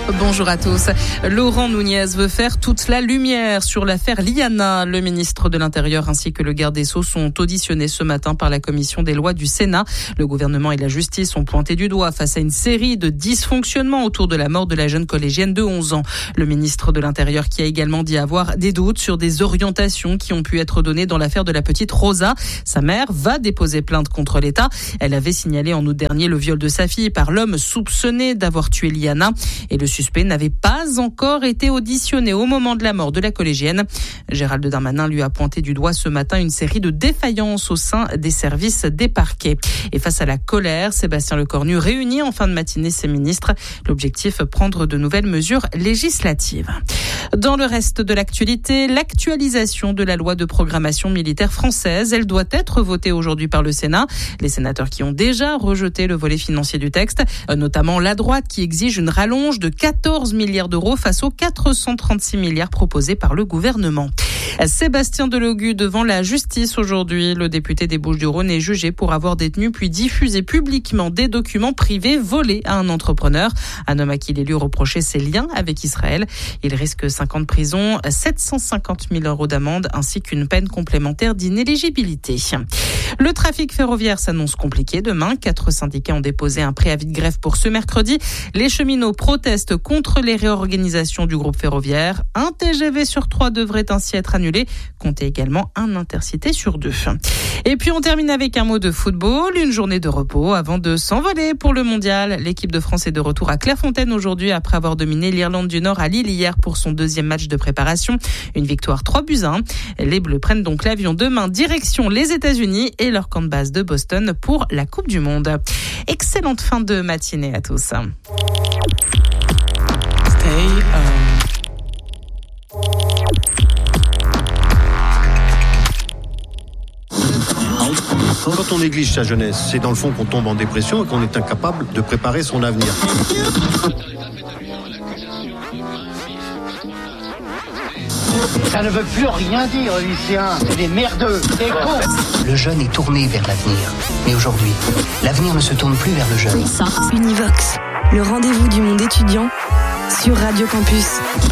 Bonjour à tous. Laurent Nunez veut faire toute la lumière sur l'affaire Liana. Le ministre de l'Intérieur ainsi que le garde des Sceaux sont auditionnés ce matin par la commission des lois du Sénat. Le gouvernement et la justice ont pointé du doigt face à une série de dysfonctionnements autour de la mort de la jeune collégienne de 11 ans. Le ministre de l'Intérieur qui a également dit avoir des doutes sur des orientations qui ont pu être données dans l'affaire de la petite Rosa. Sa mère va déposer plainte contre l'État. Elle avait signalé en août dernier le viol de sa fille par l'homme soupçonné d'avoir tué Liana. Et le suspect n'avait pas encore été auditionné au moment de la mort de la collégienne. Gérald Darmanin lui a pointé du doigt ce matin une série de défaillances au sein des services des parquets. Et face à la colère, Sébastien Lecornu réunit en fin de matinée ses ministres. L'objectif, prendre de nouvelles mesures législatives. Dans le reste de l'actualité, l'actualisation de la loi de programmation militaire française, elle doit être votée aujourd'hui par le Sénat. Les sénateurs qui ont déjà rejeté le volet financier du texte, notamment la droite qui exige une rallonge de 14 milliards d'euros face aux 436 milliards proposés par le gouvernement. Sébastien Delogu devant la justice aujourd'hui. Le député des Bouches-du-Rhône est jugé pour avoir détenu puis diffusé publiquement des documents privés volés à un entrepreneur. Un homme à qui l'élu reprochait ses liens avec Israël. Il risque 5 ans de prison, 750 000 euros d'amende ainsi qu'une peine complémentaire d'inéligibilité. Le trafic ferroviaire s'annonce compliqué demain. 4 syndicats ont déposé un préavis de grève pour ce mercredi. Les cheminots protestent contre les réorganisations du groupe ferroviaire. Un TGV sur 3 devrait ainsi être annulé. Comptez également un intercité sur 2. Et puis on termine avec un mot de football. Une journée de repos avant de s'envoler pour le mondial. L'équipe de France est de retour à Clairefontaine aujourd'hui après avoir dominé l'Irlande du Nord à Lille hier pour son deuxième match de préparation. Une victoire 3-1. Les Bleus prennent donc l'avion demain direction les États-Unis et leur camp de base de Boston pour la Coupe du Monde. Excellente fin de matinée à tous. Quand on néglige sa jeunesse, c'est dans le fond qu'on tombe en dépression et qu'on est incapable de préparer son avenir. Ça ne veut plus rien dire, lycéens. C'est des merdeux, des cons. Le jeune est tourné vers l'avenir. Mais aujourd'hui, l'avenir ne se tourne plus vers le jeune. Univox, le rendez-vous du monde étudiant sur Radio Campus.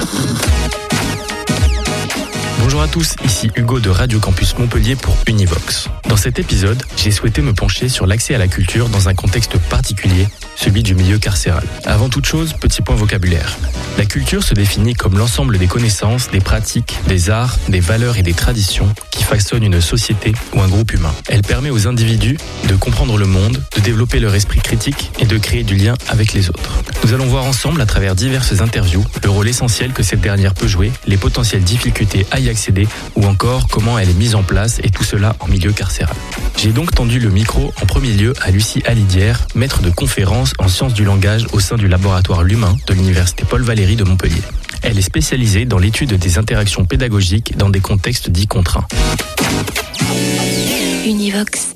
Bonjour à tous, ici Hugo de Radio Campus Montpellier pour Univox. Dans cet épisode, j'ai souhaité me pencher sur l'accès à la culture dans un contexte particulier, celui du milieu carcéral. Avant toute chose, petit point vocabulaire. La culture se définit comme l'ensemble des connaissances, des pratiques, des arts, des valeurs et des traditions qui façonnent une société ou un groupe humain. Elle permet aux individus de comprendre le monde, de développer leur esprit critique et de créer du lien avec les autres. Nous allons voir ensemble, à travers diverses interviews, le rôle essentiel que cette dernière peut jouer, les potentielles difficultés à y accéder ou encore comment elle est mise en place et tout cela en milieu carcéral. J'ai donc tendu le micro en premier lieu à Lucie Alidière, maître de conférences en sciences du langage au sein du laboratoire L'Humain de l'université Paul Valéry de Montpellier. Elle est spécialisée dans l'étude des interactions pédagogiques dans des contextes dits contraints. Univox.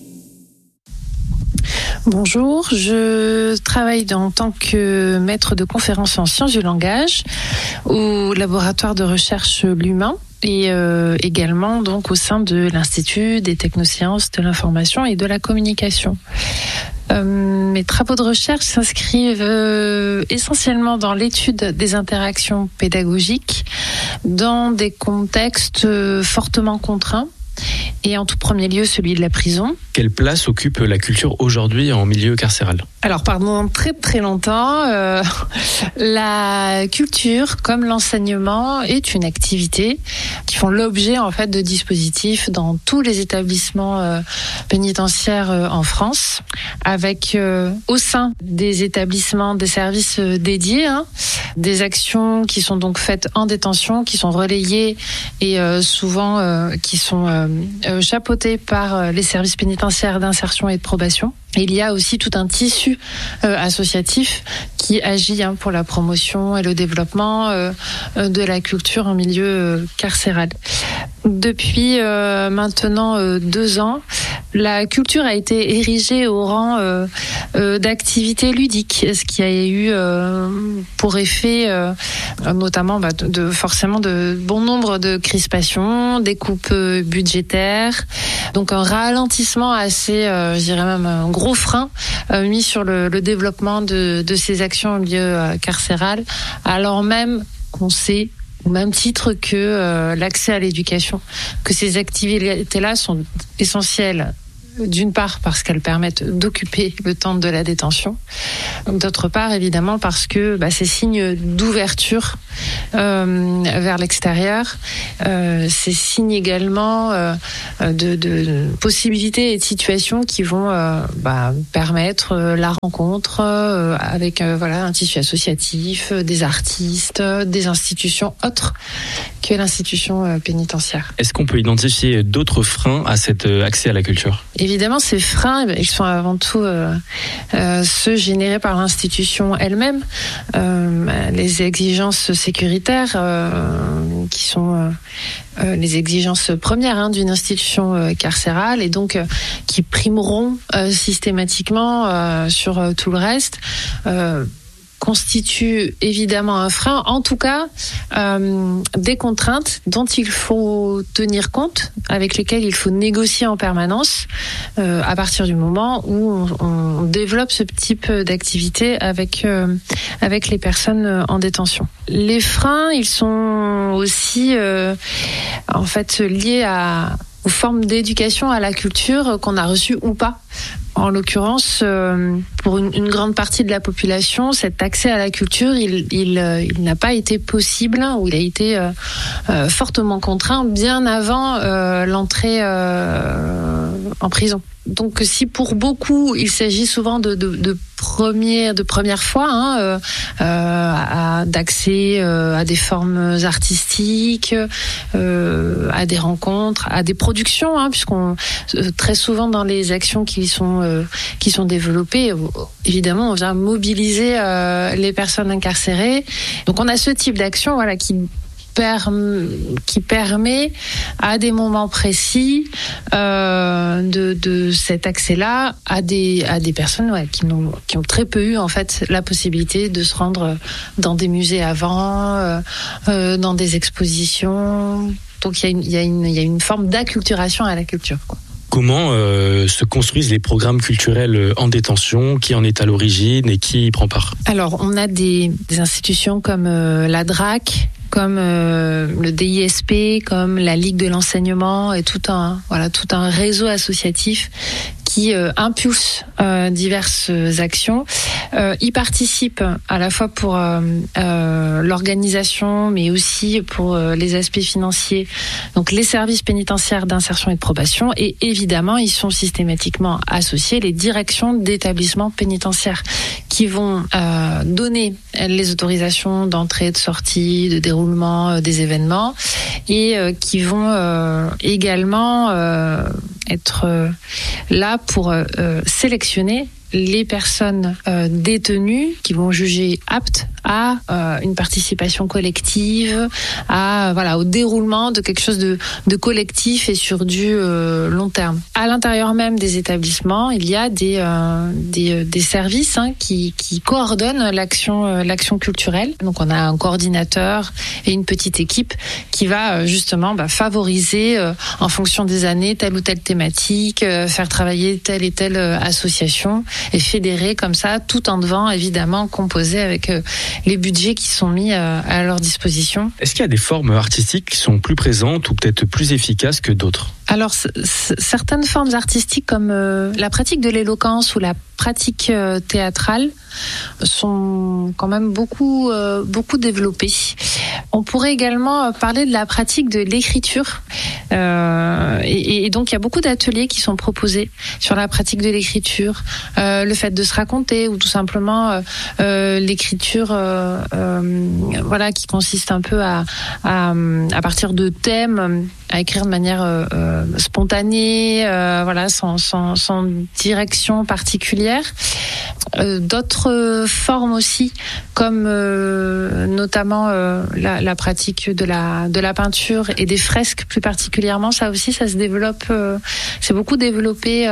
Bonjour, je travaille en tant que maître de conférences en sciences du langage au laboratoire de recherche L'Humain et également donc au sein de l'Institut des technosciences de l'information et de la communication. Mes travaux de recherche s'inscrivent essentiellement dans l'étude des interactions pédagogiques dans des contextes fortement contraints et en tout premier lieu celui de la prison. Quelle place occupe la culture aujourd'hui en milieu carcéral ? Alors pendant très très longtemps, la culture comme l'enseignement est une activité qui font l'objet en fait de dispositifs dans tous les établissements pénitentiaires en France, avec au sein des établissements des services dédiés, des actions qui sont donc faites en détention, qui sont relayées et souvent qui sont chapeautées par les services pénitentiaires d'insertion et de probation. Et il y a aussi tout un tissu associatif qui agit pour la promotion et le développement de la culture en milieu carcéral. Depuis maintenant 2 ans, La culture a été érigée au rang d'activité ludique, ce qui a eu pour effet notamment forcément de bon nombre de crispations, des coupes budgétaires, donc un ralentissement assez, je dirais même un gros frein mis sur le développement de ces actions en milieu carcéral, alors même qu'on sait, au même titre que l'accès à l'éducation, que ces activités-là sont essentielles. D'une part parce qu'elles permettent d'occuper le temps de la détention, d'autre part évidemment parce que c'est signe d'ouverture vers l'extérieur, c'est signe également de possibilités et de situations qui vont permettre la rencontre avec un tissu associatif, des artistes, des institutions autres que l'institution pénitentiaire. Est-ce qu'on peut identifier d'autres freins à cet accès à la culture ? Évidemment, ces freins, ils sont avant tout ceux générés par l'institution elle-même, les exigences sécuritaires qui sont les exigences premières d'une institution carcérale et donc qui primeront systématiquement sur tout le reste. Constitue évidemment un frein, en tout cas des contraintes dont il faut tenir compte, avec lesquelles il faut négocier en permanence à partir du moment où on développe ce type d'activité avec les personnes en détention. Les freins, ils sont aussi en fait liés aux formes d'éducation à la culture qu'on a reçues ou pas. En l'occurrence, pour une grande partie de la population, cet accès à la culture, il n'a pas été possible, ou il a été fortement contraint bien avant l'entrée en prison. Donc, si pour beaucoup, il s'agit souvent de première fois, d'accès à des formes artistiques, à des rencontres, à des productions, puisqu'on très souvent dans les actions qui sont développées, évidemment, on vient mobiliser les personnes incarcérées. Donc, on a ce type d'action, qui permet à des moments précis de cet accès-là à des personnes qui ont très peu eu en fait la possibilité de se rendre dans des musées avant, dans des expositions. Donc il y a une forme d'acculturation à la culture, quoi. Comment se construisent les programmes culturels en détention ? Qui en est à l'origine et qui y prend part ? Alors, on a des institutions comme la DRAC, comme le DISP, comme la Ligue de l'enseignement et tout un réseau associatif qui impulse diverses actions. Y participe à la fois pour l'organisation, mais aussi pour les aspects financiers. Donc les services pénitentiaires d'insertion et de probation, et évidemment, ils sont systématiquement associés les directions d'établissements pénitentiaires qui vont donner les autorisations d'entrée, de sortie, de déroulement des événements, et qui vont également être là pour sélectionner les personnes détenues qui vont juger aptes à une participation collective, au déroulement de quelque chose de collectif et sur du long terme. À l'intérieur même des établissements, il y a des services qui coordonnent l'action culturelle. Donc on a un coordinateur et une petite équipe qui va justement favoriser en fonction des années telle ou telle thématique, faire travailler telle et telle association et fédérer comme ça, tout en devant évidemment composer avec les budgets qui sont mis à leur disposition. Est-ce qu'il y a des formes artistiques qui sont plus présentes ou peut-être plus efficaces que d'autres ? Alors, certaines formes artistiques comme la pratique de l'éloquence ou la pratique théâtrale sont quand même beaucoup développées. On pourrait également parler de la pratique de l'écriture. Et donc, il y a beaucoup d'ateliers qui sont proposés sur la pratique de l'écriture, le fait de se raconter ou tout simplement l'écriture qui consiste un peu à partir de thèmes, à écrire de manière spontanée, sans direction particulière. D'autres formes aussi, comme notamment la pratique de la peinture et des fresques plus particulières particulièrement, ça aussi, ça se développe, c'est beaucoup développé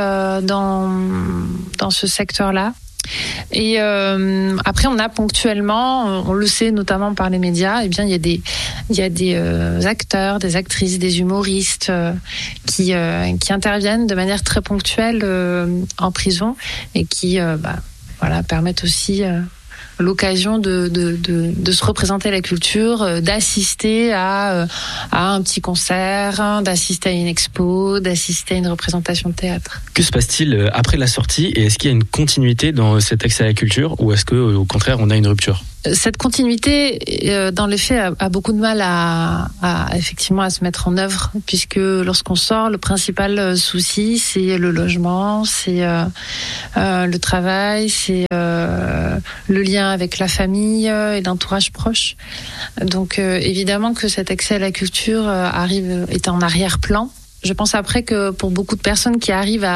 dans ce secteur-là. Et après, on a ponctuellement, on le sait notamment par les médias, eh bien il y a des acteurs, des actrices, des humoristes qui interviennent de manière très ponctuelle en prison et qui permettent aussi l'occasion de se représenter la culture, d'assister à un petit concert, d'assister à une expo, d'assister à une représentation de théâtre. Que se passe-t-il après la sortie et est-ce qu'il y a une continuité dans cet accès à la culture ou est-ce que au contraire on a une rupture ? Cette continuité, dans les faits, a beaucoup de mal effectivement à se mettre en œuvre, puisque lorsqu'on sort, le principal souci, c'est le logement, c'est le travail, c'est le lien avec la famille et l'entourage proche. Donc, évidemment que cet accès à la culture est en arrière-plan. Je pense après que pour beaucoup de personnes qui arrivent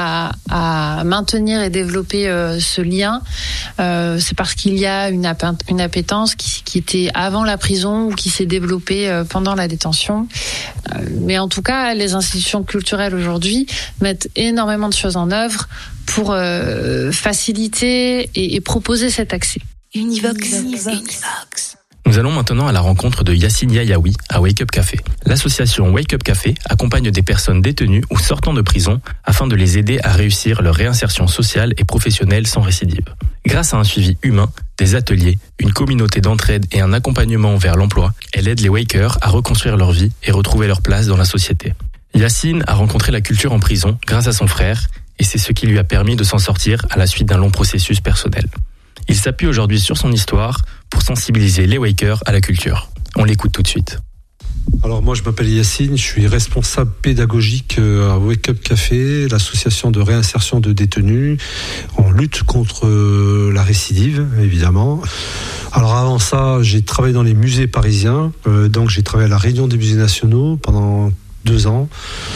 à maintenir et développer ce lien, c'est parce qu'il y a une appétence qui était avant la prison ou qui s'est développée pendant la détention. Mais en tout cas, les institutions culturelles aujourd'hui mettent énormément de choses en œuvre pour faciliter et proposer cet accès. Univox. Nous allons maintenant à la rencontre de Yacine Yayaoui à Wake Up Café. L'association Wake Up Café accompagne des personnes détenues ou sortant de prison afin de les aider à réussir leur réinsertion sociale et professionnelle sans récidive. Grâce à un suivi humain, des ateliers, une communauté d'entraide et un accompagnement vers l'emploi, elle aide les Wakers à reconstruire leur vie et retrouver leur place dans la société. Yacine a rencontré la culture en prison grâce à son frère et c'est ce qui lui a permis de s'en sortir à la suite d'un long processus personnel. Il s'appuie aujourd'hui sur son histoire pour sensibiliser les Wakers à la culture. On l'écoute tout de suite. Alors moi je m'appelle Yacine, je suis responsable pédagogique à Wake Up Café, l'association de réinsertion de détenus. On lutte contre la récidive, évidemment. Alors avant ça, j'ai travaillé dans les musées parisiens, donc j'ai travaillé à la Réunion des musées nationaux pendant 2 ans.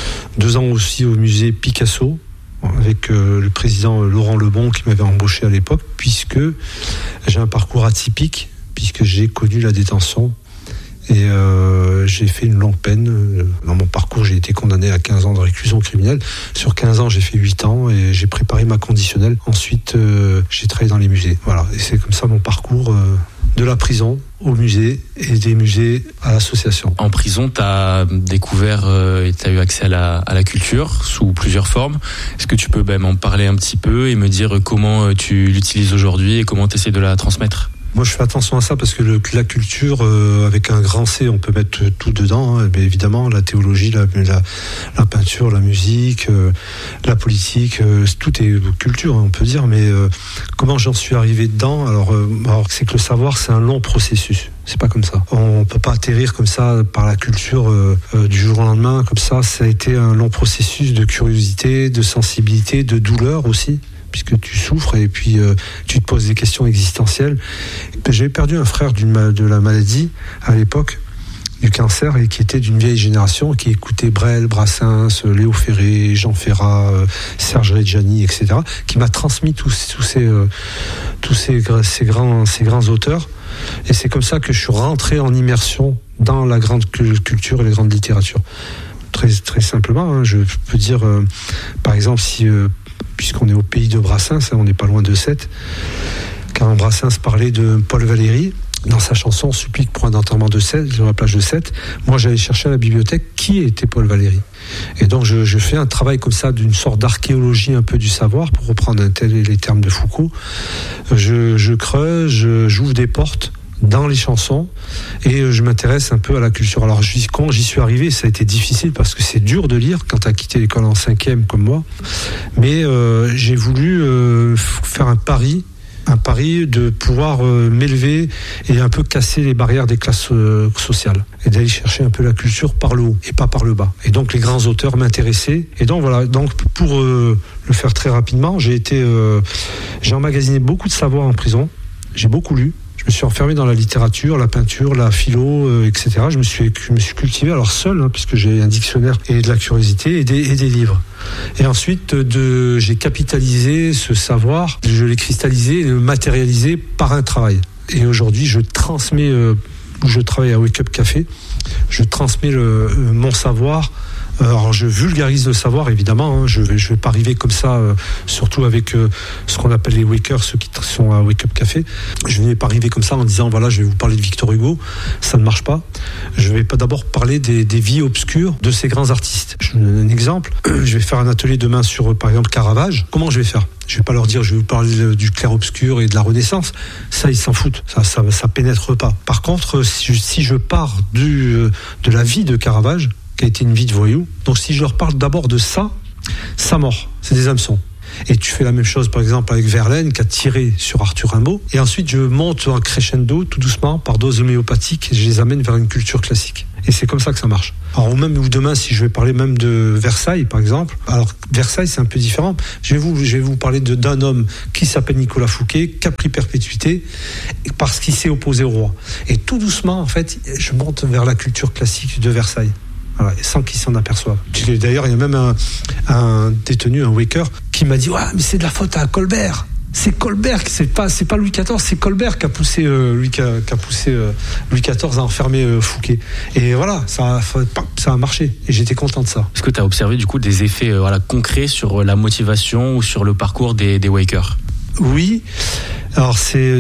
2 ans aussi au musée Picasso, avec le président Laurent Lebon qui m'avait embauché à l'époque, puisque j'ai un parcours atypique, puisque j'ai connu la détention et j'ai fait une longue peine. Dans mon parcours, j'ai été condamné à 15 ans de réclusion criminelle. Sur 15 ans, j'ai fait 8 ans et j'ai préparé ma conditionnelle. Ensuite, j'ai travaillé dans les musées. Voilà, et c'est comme ça mon parcours de la prison au musée et des musées à l'association. En prison, tu as découvert et tu as eu accès à la culture sous plusieurs formes. Est-ce que tu peux m'en parler un petit peu et me dire comment tu l'utilises aujourd'hui et comment tu essaies de la transmettre ? Moi, je fais attention à ça parce que la culture, avec un grand C, on peut mettre tout dedans. Mais évidemment, la théologie, la peinture, la musique, la politique, tout est culture, on peut dire. Mais comment j'en suis arrivé dedans ? Alors, c'est que le savoir, c'est un long processus. C'est pas comme ça. On peut pas atterrir comme ça par la culture du jour au lendemain. Comme ça a été un long processus de curiosité, de sensibilité, de douleur aussi, puisque tu souffres et puis tu te poses des questions existentielles. J'ai perdu un frère de la maladie à l'époque, du cancer, et qui était d'une vieille génération, qui écoutait Brel, Brassens, Léo Ferré, Jean Ferrat, Serge Reggiani, etc., qui m'a transmis tous ces grands auteurs. Et c'est comme ça que je suis rentré en immersion dans la grande culture et la grande littérature. Très, très simplement, je peux dire, par exemple, puisqu'on est au pays de Brassens, on n'est pas loin de Sète, quand Brassens parlait de Paul Valéry, dans sa chanson Supplique pour un enterrement de Sète, sur la plage de Sète, moi j'allais chercher à la bibliothèque qui était Paul Valéry. Et donc je fais un travail comme ça d'une sorte d'archéologie un peu du savoir, pour reprendre les termes de Foucault. Je creuse, j'ouvre des portes dans les chansons et je m'intéresse un peu à la culture. Alors quand j'y suis arrivé, ça a été difficile parce que c'est dur de lire quand tu as quitté l'école en 5e comme moi, mais j'ai voulu faire un pari de pouvoir m'élever et un peu casser les barrières des classes sociales et d'aller chercher un peu la culture par le haut et pas par le bas. Et donc les grands auteurs m'intéressaient. Et donc voilà, pour le faire très rapidement, j'ai emmagasiné beaucoup de savoir en prison. J'ai beaucoup lu. Je me suis enfermé dans la littérature, la peinture, la philo, etc. Je me suis cultivé, alors seul, puisque j'ai un dictionnaire et de la curiosité et des livres. Et ensuite, j'ai capitalisé ce savoir, je l'ai cristallisé et matérialisé par un travail. Et aujourd'hui, je transmets, où je travaille à Wake Up Café, je transmets mon savoir Alors je vulgarise le savoir évidemment, hein. Je vais pas arriver comme ça, surtout avec ce qu'on appelle les wakers, ceux qui sont à Wake Up Café. Je ne vais pas arriver comme ça en disant voilà, je vais vous parler de Victor Hugo, ça ne marche pas. Je vais pas d'abord parler des vies obscures de ces grands artistes. Je vous donne un exemple, je vais faire un atelier demain sur par exemple Caravage. Comment je vais faire ? Je vais pas leur dire je vais vous parler du clair-obscur et de la Renaissance, ça ils s'en foutent, ça pénètre pas. Par contre, si je pars de la vie de Caravage, qui a été une vie de voyou. Donc si je leur parle d'abord de ça mord, c'est des hameçons. Et tu fais la même chose par exemple avec Verlaine qui a tiré sur Arthur Rimbaud. Et ensuite je monte en crescendo tout doucement par dose homéopathique et je les amène vers une culture classique. Et c'est comme ça que ça marche. Alors ou demain si je vais parler même de Versailles par exemple. Alors Versailles c'est un peu différent. Je vais vous parler d'un homme qui s'appelle Nicolas Fouquet, qui a pris perpétuité parce qu'il s'est opposé au roi. Et tout doucement en fait je monte vers la culture classique de Versailles. Voilà, sans qu'ils s'en aperçoivent. D'ailleurs, il y a même un détenu, un waker, qui m'a dit ouais, mais c'est de la faute à Colbert. C'est Colbert, c'est pas Louis XIV, c'est Colbert qui a poussé Louis XIV à enfermer Fouquet. Et voilà, ça a marché. Et j'étais content de ça. Est-ce que tu as observé du coup des effets concrets sur la motivation ou sur le parcours des wakers ? Oui. Alors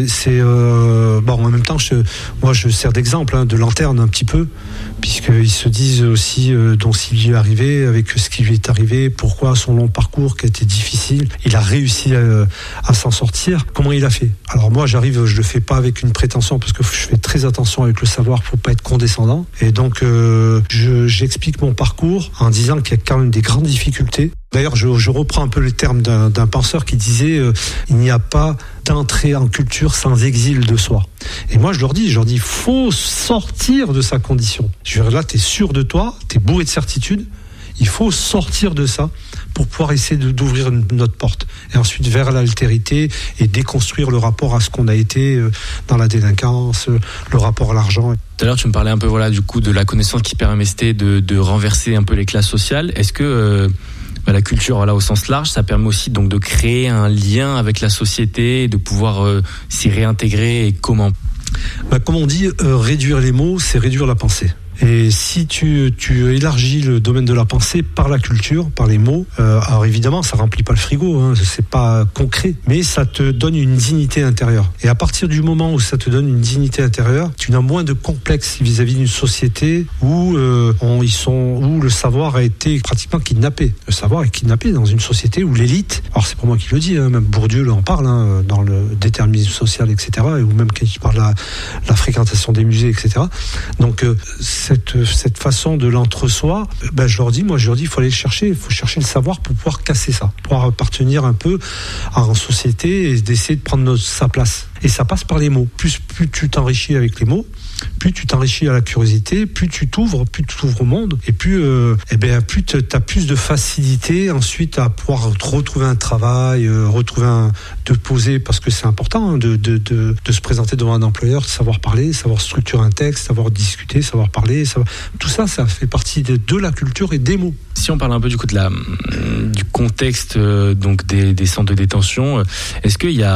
en même temps moi je sers d'exemple de lanterne un petit peu, puisqu'ils se disent aussi donc s'il lui est arrivé, avec ce qui lui est arrivé, pourquoi son long parcours qui a été difficile, il a réussi à s'en sortir, comment il a fait. Alors moi je le fais pas avec une prétention parce que je fais très attention avec le savoir pour pas être condescendant, et donc j'explique mon parcours en disant qu'il y a quand même des grandes difficultés. D'ailleurs, je reprends un peu le terme d'un penseur qui disait il n'y a pas d'entrée en culture sans exil de soi. Et moi, je leur dis, il faut sortir de sa condition. Je veux dire, là, t'es sûr de toi, t'es bourré de certitude. Il faut sortir de ça pour pouvoir essayer d'ouvrir notre porte. Et ensuite, vers l'altérité et déconstruire le rapport à ce qu'on a été dans la délinquance, le rapport à l'argent. Tout à l'heure, tu me parlais un peu du coup de la connaissance qui permettait de renverser un peu les classes sociales. Est-ce que la culture au sens large, ça permet aussi donc de créer un lien avec la société, de pouvoir s'y réintégrer, et comment ? Comme on dit, réduire les mots, c'est réduire la pensée. Et si tu élargis le domaine de la pensée par la culture, par les mots, alors évidemment ça remplit pas le frigo, c'est pas concret, mais ça te donne une dignité intérieure. Et à partir du moment où ça te donne une dignité intérieure, tu n'as moins de complexe vis-à-vis d'une société où le savoir a été pratiquement kidnappé. Le savoir est kidnappé dans une société où l'élite, alors c'est pas moi qui le dis, même Bourdieu en parle dans le déterminisme social, etc. Ou même quand il parle de la fréquentation des musées, etc. Donc cette façon de l'entre-soi, je leur dis, il faut aller chercher, il faut chercher le savoir pour pouvoir casser ça, pour pouvoir appartenir un peu en société et d'essayer de prendre sa place. Et ça passe par les mots. Plus tu t'enrichis avec les mots, plus tu t'enrichis à la curiosité, plus tu t'ouvres au monde, et plus tu as plus de facilité ensuite à pouvoir retrouver un travail, de poser, parce que c'est important de se présenter devant un employeur, de savoir parler, savoir structurer un texte, savoir discuter, savoir parler, tout ça fait partie de la culture et des mots. Si on parle un peu du coup du contexte donc des centres de détention, est-ce qu'il y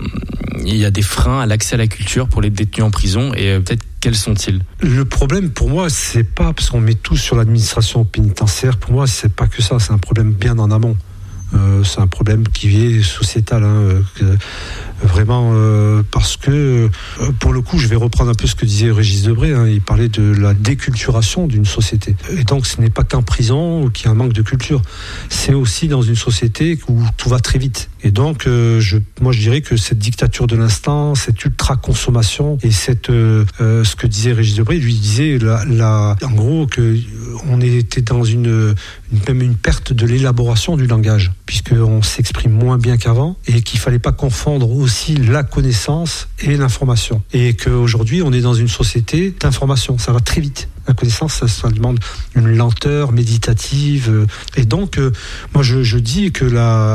a des freins à l'accès à la culture pour les détenus en prison, et peut-être quels sont-ils ? Le problème pour moi, c'est pas parce qu'on met tout sur l'administration pénitentiaire. Pour moi, c'est pas que ça, c'est un problème bien en amont. C'est un problème qui est sociétal, vraiment, parce que pour le coup, je vais reprendre un peu ce que disait Régis Debray, il parlait de la déculturation d'une société. Et donc ce n'est pas qu'en prison qu'il y a un manque de culture, c'est aussi dans une société où tout va très vite. Et donc je dirais que cette dictature de l'instant, cette ultra-consommation et ce que disait Régis Debray, lui disait en gros que on était dans même une perte de l'élaboration du langage, puisqu'on s'exprime moins bien qu'avant, et qu'il fallait pas confondre aussi la connaissance et l'information. Et qu'aujourd'hui, on est dans une société d'information, ça va très vite. La connaissance, ça demande une lenteur méditative. Et donc, moi, je dis que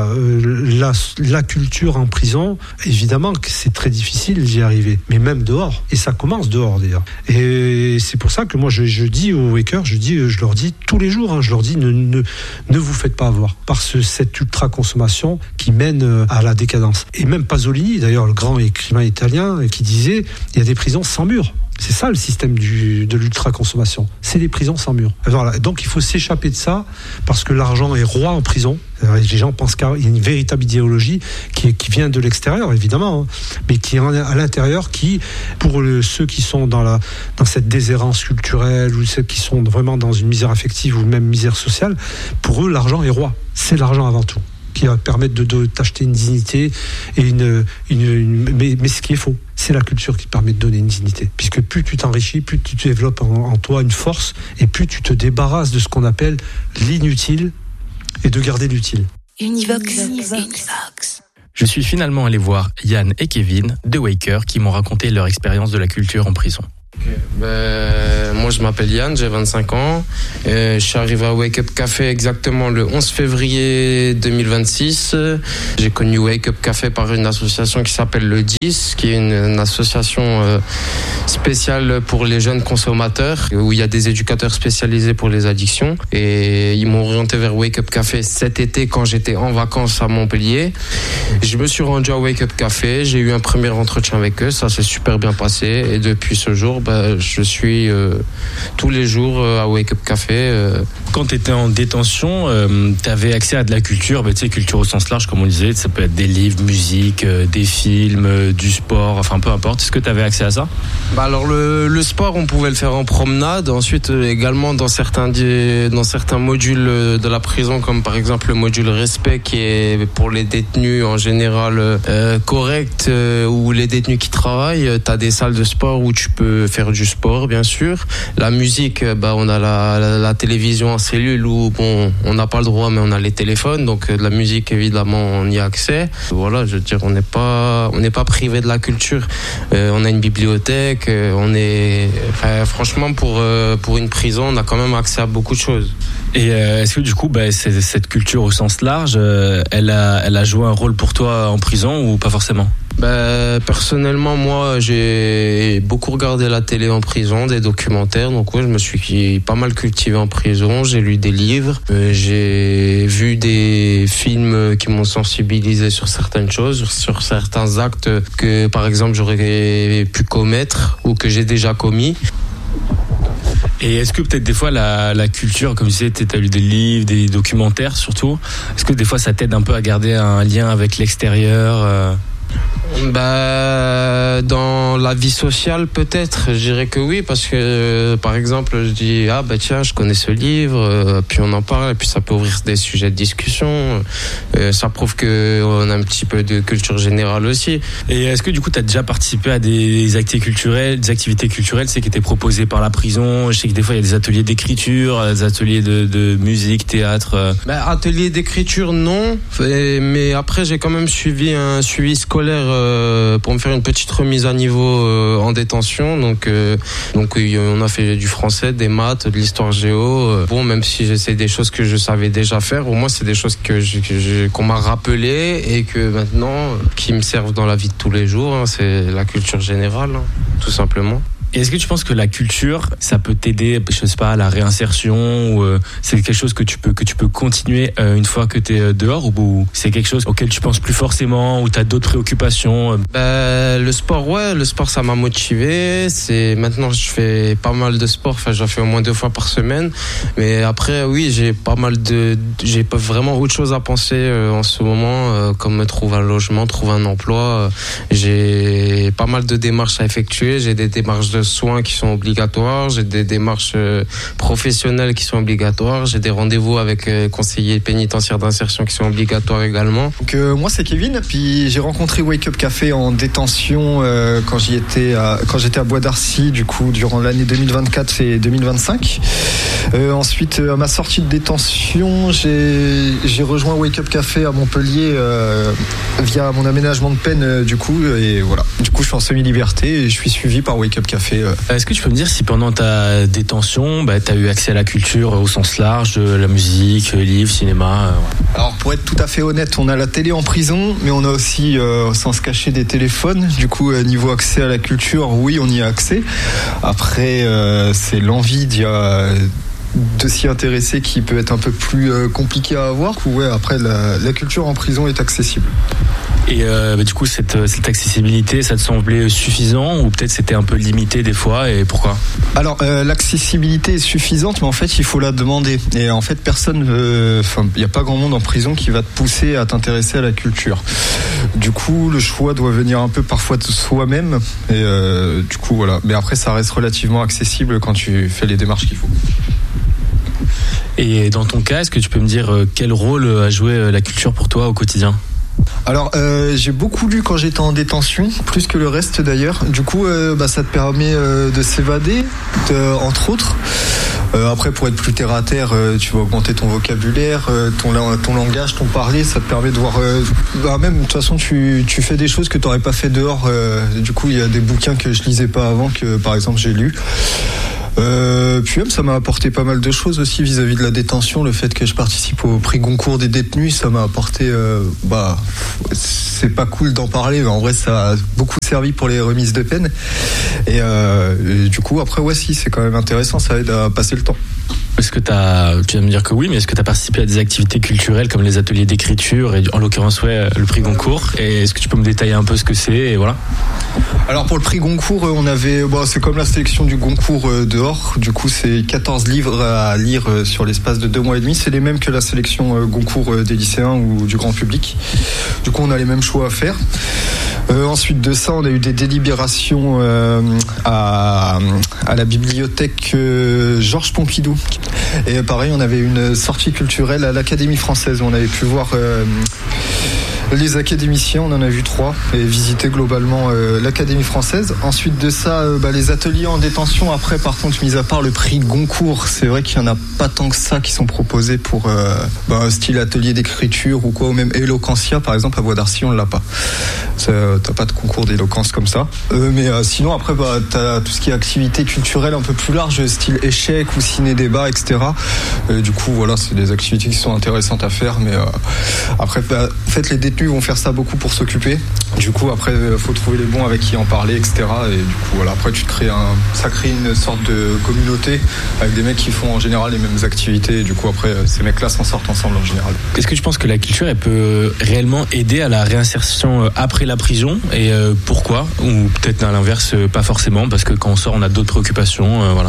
la culture en prison, évidemment que c'est très difficile d'y arriver, mais même dehors. Et ça commence dehors, d'ailleurs. Et c'est pour ça que moi, je dis aux wakers, je leur dis tous les jours, je leur dis ne vous faites pas avoir par cette ultra-consommation qui mène à la décadence. Et même Pasolini, d'ailleurs, le grand écrivain italien, qui disait il y a des prisons sans murs. C'est ça le système de l'ultra-consommation. C'est des prisons sans mur. Voilà. Donc il faut s'échapper de ça, parce que l'argent est roi en prison. Les gens pensent qu'il y a une véritable idéologie qui vient de l'extérieur, évidemment, mais qui est à l'intérieur, qui, pour ceux qui sont dans cette déshérence culturelle, ou ceux qui sont vraiment dans une misère affective ou même misère sociale, pour eux, l'argent est roi. C'est l'argent avant tout, qui va permettre de t'acheter une dignité et mais ce qui est faux, c'est la culture qui permet de donner une dignité, puisque plus tu t'enrichis, plus tu développes en toi une force, et plus tu te débarrasses de ce qu'on appelle l'inutile et de garder l'utile. Univox. Je suis finalement allé voir Yann et Kevin de Waker qui m'ont raconté leur expérience de la culture en prison. Moi je m'appelle Yann, j'ai 25 ans. Je suis arrivé à Wake Up Café exactement le 11 février 2026. J'ai connu Wake Up Café par une association qui s'appelle le 10, qui est une association spéciale pour les jeunes consommateurs, où il y a des éducateurs spécialisés pour les addictions. Et ils m'ont orienté vers Wake Up Café cet été quand j'étais en vacances à Montpellier. Je me suis rendu à Wake Up Café, j'ai eu un premier entretien avec eux, ça s'est super bien passé. Et depuis ce jour, je suis tous les jours à Wake Up Café. Quand tu étais en détention, tu avais accès à de la culture, tu sais, culture au sens large, comme on disait, ça peut être des livres, musique, des films, du sport, enfin peu importe. Est-ce que tu avais accès à ça ? Alors le sport, on pouvait le faire en promenade. Ensuite, également dans certains modules de la prison, comme par exemple le module respect, qui est pour les détenus en général corrects, ou les détenus qui travaillent. Tu as des salles de sport où tu peux faire du sport, bien sûr. La musique, on a la télévision en cellule où on n'a pas le droit, mais on a les téléphones, donc de la musique évidemment on y a accès. Voilà, je veux dire, on n'est pas privé de la culture. On a une bibliothèque, franchement pour une prison, on a quand même accès à beaucoup de choses. Et est-ce que du coup, cette culture au sens large, elle a joué un rôle pour toi en prison ou pas forcément ? Personnellement, moi, j'ai beaucoup regardé la télé en prison, des documentaires, donc je me suis pas mal cultivé en prison. J'ai lu des livres, j'ai vu des films qui m'ont sensibilisé sur certaines choses, sur certains actes que, par exemple, j'aurais pu commettre ou que j'ai déjà commis. Et est-ce que peut-être des fois la culture, comme tu sais, tu as lu des livres, des documentaires surtout, est-ce que des fois ça t'aide un peu à garder un lien avec l'extérieur ? Dans la vie sociale peut-être, je dirais que oui, parce que par exemple je dis tiens, je connais ce livre, puis on en parle, et puis ça peut ouvrir des sujets de discussion, ça prouve qu'on a un petit peu de culture générale aussi. Et est-ce que du coup tu as déjà participé à des activités culturelles, c'est qui étaient proposées par la prison? Je sais que des fois il y a des ateliers d'écriture, des ateliers de musique, théâtre. Ateliers d'écriture non, mais après j'ai quand même suivi un suivi scolaire pour me faire une petite remise à niveau en détention, donc on a fait du français, des maths, de l'histoire géo, même si c'est des choses que je savais déjà faire, au moins c'est des choses qu'on m'a rappelé et que maintenant qui me servent dans la vie de tous les jours, c'est la culture générale, tout simplement. Et est-ce que tu penses que la culture, ça peut t'aider, je sais pas, à la réinsertion, ou c'est quelque chose que tu peux continuer une fois que t'es dehors, ou c'est quelque chose auquel tu penses plus forcément, ou t'as d'autres préoccupations? Le sport ça m'a motivé. Maintenant je fais pas mal de sport, j'en fais au moins 2 fois par semaine. Mais après oui, j'ai vraiment autre chose à penser en ce moment, comme trouver un logement, trouver un emploi. J'ai pas mal de démarches à effectuer. J'ai des démarches de soins qui sont obligatoires, j'ai des démarches professionnelles qui sont obligatoires, j'ai des rendez-vous avec conseillers pénitentiaires d'insertion qui sont obligatoires également. Donc moi c'est Kevin, puis j'ai rencontré Wake Up Café en détention quand j'étais à Bois d'Arcy, du coup durant l'année 2024 et 2025. Ensuite à ma sortie de détention, j'ai rejoint Wake Up Café à Montpellier via mon aménagement de peine du coup, et voilà. Du coup je suis en semi-liberté et je suis suivi par Wake Up Café. Est-ce que tu peux me dire si pendant ta détention, tu as eu accès à la culture au sens large, la musique, livres, cinéma? Alors pour être tout à fait honnête, on a la télé en prison, mais on a aussi, sans se cacher, des téléphones. Du coup, niveau accès à la culture, oui, on y a accès. Après, c'est l'envie de s'y intéresser qui peut être un peu plus compliqué à avoir. Après, la culture en prison est accessible. Et du coup, cette accessibilité, ça te semblait suffisant ou peut-être c'était un peu limité des fois, et pourquoi ? Alors, l'accessibilité est suffisante, mais en fait, il faut la demander. Et en fait, il n'y a pas grand monde en prison qui va te pousser à t'intéresser à la culture. Du coup, le choix doit venir un peu parfois de soi-même. Et du coup, voilà. Mais après, ça reste relativement accessible quand tu fais les démarches qu'il faut. Et dans ton cas, est-ce que tu peux me dire quel rôle a joué la culture pour toi au quotidien ? Alors, j'ai beaucoup lu quand j'étais en détention, plus que le reste d'ailleurs. Du coup, ça te permet de s'évader, entre autres. Après, pour être plus terre à terre, tu vas augmenter ton vocabulaire, ton langage, ton parler. Ça te permet de voir. Même de toute façon, tu fais des choses que tu n'aurais pas fait dehors. Du coup, il y a des bouquins que je lisais pas avant que, par exemple, j'ai lus. Puis même, ça m'a apporté pas mal de choses aussi vis-à-vis de la détention. Le fait que je participe au prix Goncourt des détenus, ça m'a apporté. C'est pas cool d'en parler, mais en vrai, ça a beaucoup servi pour les remises de peine. Et du coup, après, c'est quand même intéressant. Ça aide à passer le temps. Est-ce que tu vas me dire que oui, mais est-ce que tu as participé à des activités culturelles comme les ateliers d'écriture et en l'occurrence le prix Goncourt, et est-ce que tu peux me détailler un peu ce que c'est et voilà. Alors pour le prix Goncourt, on avait c'est comme la sélection du Goncourt dehors, du coup c'est 14 livres à lire sur l'espace de 2 mois et demi, c'est les mêmes que la sélection Goncourt des lycéens ou du grand public. Du coup on a les mêmes choix à faire. Ensuite de ça, on a eu des délibérations à la bibliothèque Georges Pompidou. Et pareil, on avait une sortie culturelle à l'Académie française où on avait pu voir les académiciens, on en a vu 3 et visiter globalement l'Académie française. Ensuite de ça, les ateliers en détention. Après, par contre, mis à part le prix Goncourt, c'est vrai qu'il n'y en a pas tant que ça qui sont proposés pour style atelier d'écriture ou quoi, ou même Eloquentia, par exemple, à Bois d'Arcy, on ne l'a pas. T'as pas de concours d'éloquence comme ça. Mais sinon, après, t'as tout ce qui est activité culturelle un peu plus large, style échec ou ciné-débat, etc. Du coup, voilà, c'est des activités qui sont intéressantes à faire. Mais après, en fait, les détenus vont faire ça beaucoup pour s'occuper. Du coup, après, faut trouver les bons avec qui en parler, etc. Et du coup, voilà, après, ça crée une sorte de communauté avec des mecs qui font en général les mêmes activités. Et du coup, après, ces mecs-là s'en sortent ensemble en général. Est-ce que tu penses que la culture, elle peut réellement aider à la réinsertion après la prison, et pourquoi, ou peut-être à l'inverse, pas forcément, parce que quand on sort, on a d'autres préoccupations, voilà.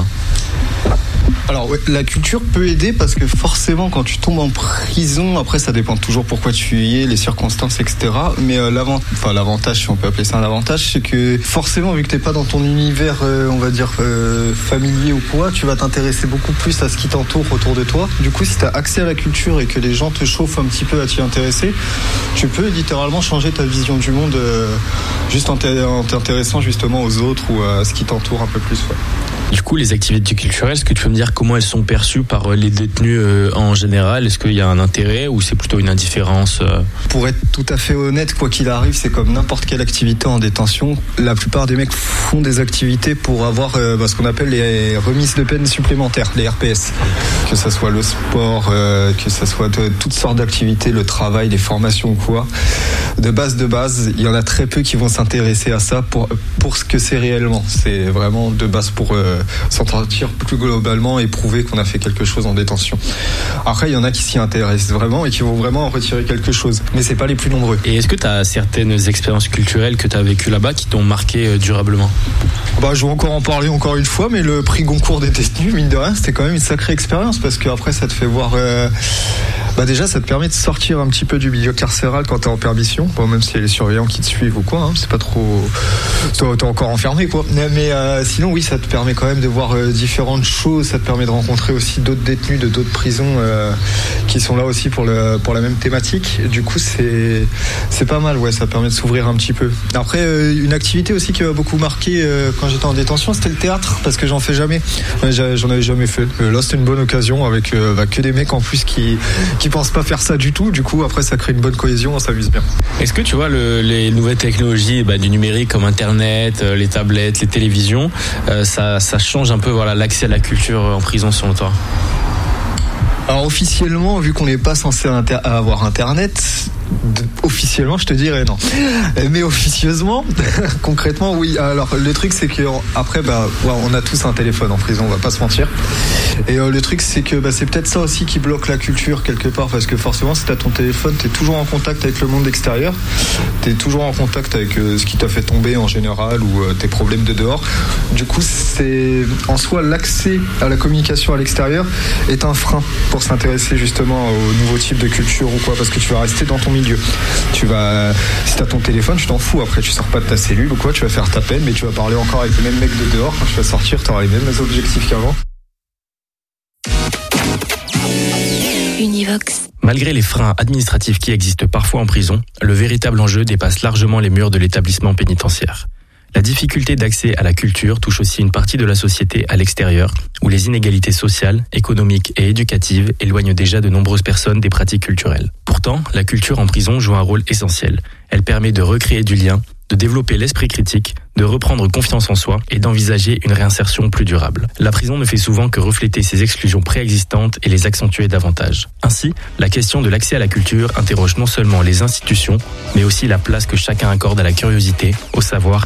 Alors la culture peut aider parce que forcément quand tu tombes en prison, après ça dépend toujours pourquoi tu y es, les circonstances, etc. Mais l'avantage, si on peut appeler ça un avantage, c'est que forcément vu que t'es pas dans ton univers, on va dire familier ou quoi, tu vas t'intéresser beaucoup plus à ce qui t'entoure autour de toi. Du coup, si t'as accès à la culture et que les gens te chauffent un petit peu à t'y intéresser, tu peux littéralement changer ta vision du monde juste en t'intéressant justement aux autres ou à ce qui t'entoure un peu plus. Ouais. Du coup, les activités culturelles, est-ce que tu peux me dire comment elles sont perçues par les détenus en général ? Est-ce qu'il y a un intérêt ou c'est plutôt une indifférence ? Pour être tout à fait honnête, quoi qu'il arrive, c'est comme n'importe quelle activité en détention. La plupart des mecs font des activités pour avoir ce qu'on appelle les remises de peine supplémentaires, les RPS. Que ça soit le sport, que ça soit toutes sortes d'activités, le travail, les formations ou quoi. De base, il y en a très peu qui vont s'intéresser à ça pour ce que c'est réellement. C'est vraiment de base pour s'entretenir plus globalement et prouver qu'on a fait quelque chose en détention. Après, il y en a qui s'y intéressent vraiment et qui vont vraiment en retirer quelque chose. Mais c'est pas les plus nombreux. Et est-ce que tu as certaines expériences culturelles que tu as vécues là-bas qui t'ont marqué durablement ? Je vais encore en parler encore une fois, mais le prix Goncourt des détenus, mine de rien, c'était quand même une sacrée expérience parce qu'après, ça te fait voir... déjà, ça te permet de sortir un petit peu du milieu carcéral quand t'es en permission. Bon, même s'il y a les surveillants qui te suivent ou quoi, c'est pas trop... T'es encore enfermé, quoi. Mais sinon, oui, ça te permet quand même de voir différentes choses. Ça te permet de rencontrer aussi d'autres détenus de d'autres prisons qui sont là aussi pour la même thématique. Et du coup, c'est pas mal, ouais. Ça permet de s'ouvrir un petit peu. Après, une activité aussi qui m'a beaucoup marqué quand j'étais en détention, c'était le théâtre, parce que j'en fais jamais. J'en avais jamais fait. Là, c'était une bonne occasion avec que des mecs en plus qui pensent pas faire ça du tout. Du coup, après, ça crée une bonne cohésion, on s'amuse bien. Est-ce que tu vois les nouvelles technologies du numérique comme Internet, les tablettes, les télévisions, ça change un peu l'accès à la culture en prison selon toi ? Alors officiellement, vu qu'on n'est pas censé avoir Internet, Officiellement, je te dirais non. Mais officieusement, concrètement, oui. Alors, le truc, c'est que après, on a tous un téléphone en prison, on va pas se mentir. Et le truc, c'est que c'est peut-être ça aussi qui bloque la culture quelque part, parce que forcément, si t'as ton téléphone, t'es toujours en contact avec le monde extérieur, t'es toujours en contact avec ce qui t'a fait tomber en général ou tes problèmes de dehors. Du coup, c'est en soi l'accès à la communication à l'extérieur est un frein pour s'intéresser justement aux nouveaux types de culture ou quoi, parce que tu vas rester dans ton milieu. Si t'as ton téléphone, tu t'en fous, après tu sors pas de ta cellule ou quoi, tu vas faire ta peine, mais tu vas parler encore avec les mêmes mecs de dehors. Quand tu vas sortir, tu auras les mêmes objectifs qu'avant. Univox. Malgré les freins administratifs qui existent parfois en prison, le véritable enjeu dépasse largement les murs de l'établissement pénitentiaire. La difficulté d'accès à la culture touche aussi une partie de la société à l'extérieur, où les inégalités sociales, économiques et éducatives éloignent déjà de nombreuses personnes des pratiques culturelles. Pourtant, la culture en prison joue un rôle essentiel. Elle permet de recréer du lien, de développer l'esprit critique, de reprendre confiance en soi et d'envisager une réinsertion plus durable. La prison ne fait souvent que refléter ces exclusions préexistantes et les accentuer davantage. Ainsi, la question de l'accès à la culture interroge non seulement les institutions, mais aussi la place que chacun accorde à la curiosité, au savoir